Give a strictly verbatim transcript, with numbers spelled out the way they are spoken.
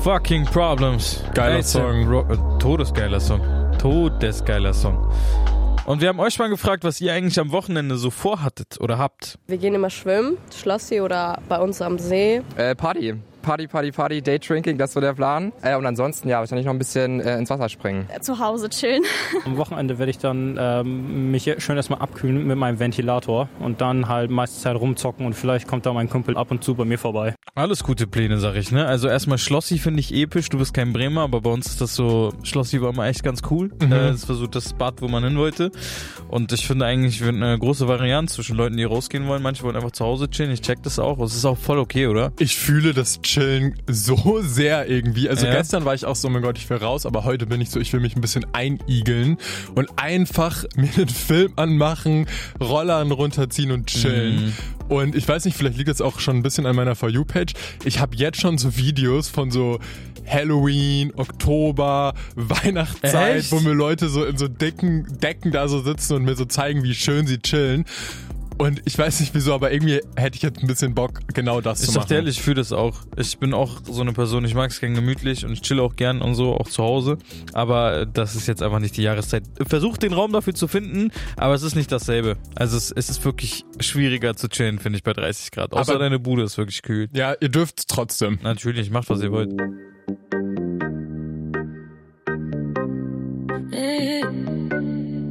fucking problems. Geiler Song. Ro- Todesgeiler Song. Todesgeiler Song. Und wir haben euch mal gefragt, was ihr eigentlich am Wochenende so vorhattet oder habt. Wir gehen immer schwimmen, Schlossi oder bei uns am See. Äh, Party. Party, Party, Party, Daydrinking, das ist so der Plan. Äh, und ansonsten, ja, wahrscheinlich noch ein bisschen äh, ins Wasser springen. Zu Hause chillen. Am Wochenende werde ich dann ähm, mich schön erstmal abkühlen mit meinem Ventilator und dann halt meiste Zeit rumzocken und vielleicht kommt da mein Kumpel ab und zu bei mir vorbei. Alles gute Pläne, sag ich, ne? Also erstmal Schlossi finde ich episch, du bist kein Bremer, aber bei uns ist das so, Schlossi war immer echt ganz cool. Mhm. Äh, das war so das Bad, wo man hin wollte. Und ich finde eigentlich, wir eine große Varianz zwischen Leuten, die rausgehen wollen. Manche wollen einfach zu Hause chillen, ich check das auch. Es ist auch voll okay, oder? Ich fühle das Chillen so sehr irgendwie. Also ja. Gestern war ich auch so, mein Gott, ich will raus, aber heute bin ich so, ich will mich ein bisschen einigeln und einfach mir einen Film anmachen, Rollern runterziehen und chillen. Mhm. Und ich weiß nicht, vielleicht liegt das auch schon ein bisschen an meiner For You-Page. Ich habe jetzt schon so Videos von so Halloween, Oktober, Weihnachtszeit, Echt? wo mir Leute so in so dicken Decken da so sitzen und mir so zeigen, wie schön sie chillen. Und ich weiß nicht wieso, aber irgendwie hätte ich jetzt ein bisschen Bock, genau das ich zu machen. Ich sag dir ehrlich, ich fühle das auch. Ich bin auch so eine Person, ich mag es gern gemütlich und ich chill auch gern und so, auch zu Hause. Aber das ist jetzt einfach nicht die Jahreszeit. Versucht den Raum dafür zu finden, aber es ist nicht dasselbe. Also es, es ist wirklich schwieriger zu chillen, finde ich, bei dreißig Grad. Außer aber deine Bude ist wirklich kühl. Ja, ihr dürft trotzdem. Natürlich, macht was ihr wollt. Hey, hey.